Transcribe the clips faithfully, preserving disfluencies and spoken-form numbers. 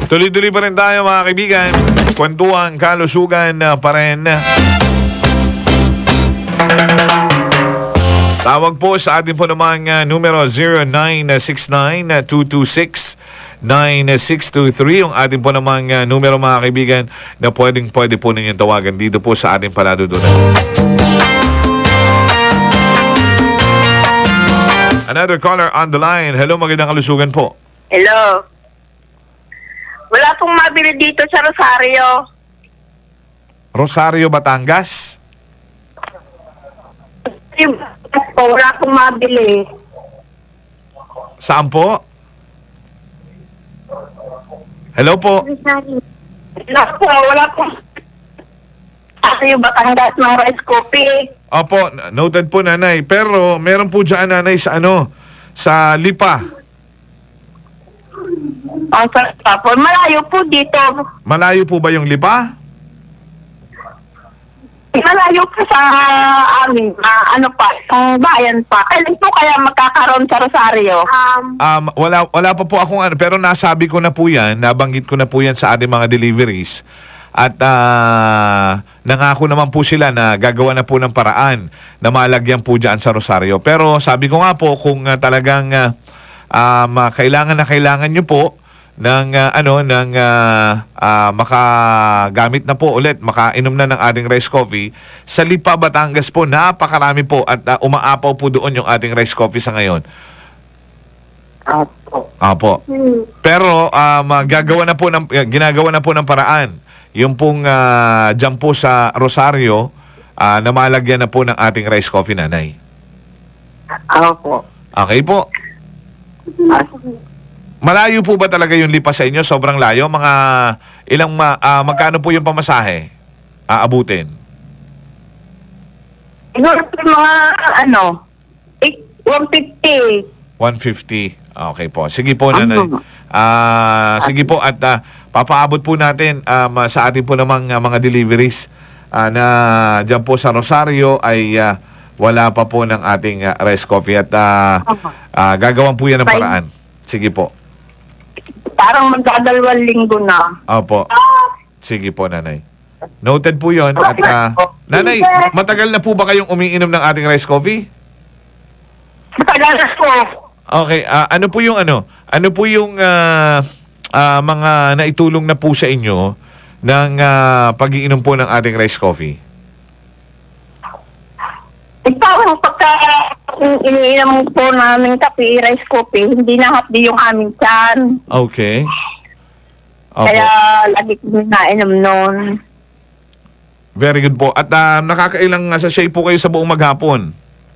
Tuloy-tuloy pa rin tayo mga kaibigan. Kwentuhan, kalusugan uh, pa rin. Tawag po sa atin po namang uh, numero zero nine six nine, two two six, nine six two three. Yung atin po namang uh, numero mga kaibigan na pwedeng pwede po ninyong tawagan dito po sa ating paladudunan. Another caller on the line. Hello, magandang kalusugan po. Hello. Wala pong mabili dito sa Rosario. Rosario, Batangas? Wala pong mabili. Saan po? Hello po. Wala po, wala pong Rosario, Batangas ng rice coffee. Opo, noted po nanay. Pero meron po dyan nanay sa ano, sa Lipa. Ang sarap po. Malayo po dito. Malayo po ba yung Lipa? Malayo po sa amin. Uh, ano pa, ang bayan pa. Kailan po kaya magkakaroon sa Rosario? Um, Um, wala, wala pa po akong ano, pero nasabi ko na po yan, nabanggit ko na po yan sa ating mga deliveries. At uh, nangako naman po sila na gagawa na po ng paraan na malagyan po dyan sa Rosario. Pero sabi ko nga po, kung uh, talagang uh, um, uh, kailangan na kailangan nyo po ng uh, ano ng uh, uh, makagamit na po ulit, makainom na ng ating rice coffee sa Lipa, Batangas po, napakarami po at uh, umaapaw po doon yung ating rice coffee sa ngayon. Apo. Apo. Pero um, uh, gagawa na po ng uh, ginagawa na po ng paraan yung pong uh, dyan po sa Rosario uh, na malagyan na po ng ating rice coffee, nanay. Apo. Okay po. Malayo po ba talaga yung Lipa sa inyo? Sobrang layo? Mga ilang, ma, uh, magkano po yung pamasahe? Aabutin? Siguro po mga, ano, one fifty. one fifty. Okay po. Sige po, nanay. Uh, sige po, at uh, papaabot po natin um, sa atin po namang uh, mga deliveries uh, na dyan po sa Rosario ay uh, wala pa po ng ating uh, rice coffee at uh, uh, gagawan po yan ng paraan. Sige po. Parang magdadalawang linggo na. Opo. Sige po, nanay. Noted po yun. At, uh, nanay, matagal na po ba kayong umiinom ng ating rice coffee? Matagal na po. Okay. Uh, ano po yung ano? Ano po yung uh, uh, mga naitulong na po sa inyo ng uh, pag-iinom po ng ating rice coffee? Parang pagka iniinom po namin kape, rice coffee, hindi na hapdi yung aming tiyan. Okay. Opo. Kaya lagi ko nainom noon. Very good po. At uh, nakakailang uh, sachet po kayo sa buong maghapon?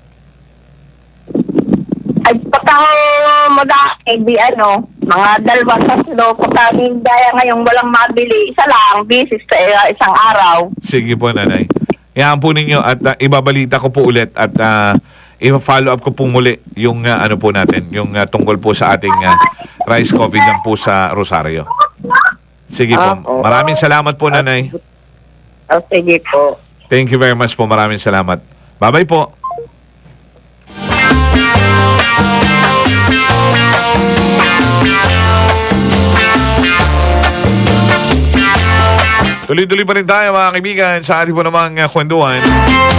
Ay, pagka mag-aakay, di ano, mga dalawa tatlo, pagka daya ngayon walang mabili, isa lang, bisis sa uh, isang araw. Sige po, nanay. Yan po ninyo at uh, ibabalita ko po ulit at uh, i-follow up ko po muli yung uh, ano po natin, yung uh, tungkol po sa ating uh, rice coffee dyan po sa Rosario. Sige po. Maraming salamat po, nanay. Oh, sige po. Thank you very much po. Maraming salamat. Bye-bye po. Tuloy-tuloy pa rin tayo mga kaibigan sa ating po namang uh, kwentuhan.